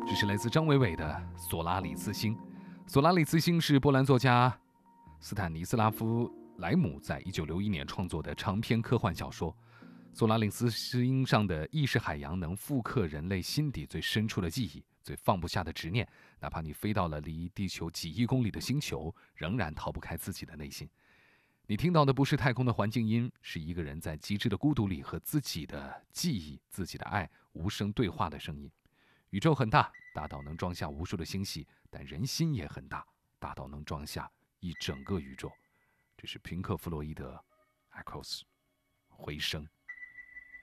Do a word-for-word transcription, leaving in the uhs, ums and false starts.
这是来自张伟伟的《索拉里斯星》。索拉里斯星是波兰作家斯坦尼斯拉夫·莱姆在一九六一年创作的长篇科幻小说。索拉里斯星上的意识海洋能复刻人类心底最深处的记忆，最放不下的执念，哪怕你飞到了离地球几亿公里的星球，仍然逃不开自己的内心。你听到的不是太空的环境音，是一个人在极致的孤独里和自己的记忆、自己的爱无声对话的声音。宇宙很大，大到能装下无数的星系，但人心也很大，大到能装下一整个宇宙。这是平克·弗洛伊德 Echoes 回声。